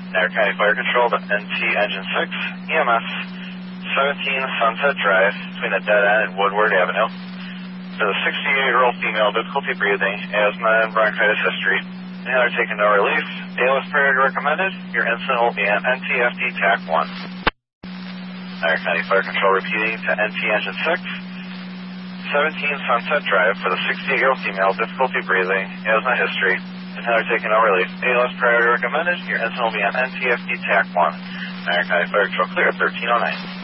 Niagara County Fire Control to NT Engine 6, EMS, 17 Sunset Drive between the dead end and Woodward Avenue. For the 68-year-old female, difficulty breathing, asthma, and bronchitis history. Inhaler taken, no relief. ALS priority recommended. Your incident will be an NTFD TAC 1. Niagara County Fire Control repeating to NT Engine 6, 17 Sunset Drive for the 68-year-old female, difficulty breathing, asthma history. Inhaler taken, no relief. ALS priority recommended. Your incident will be an NTFD TAC 1. Niagara County Fire Control clear at 1309.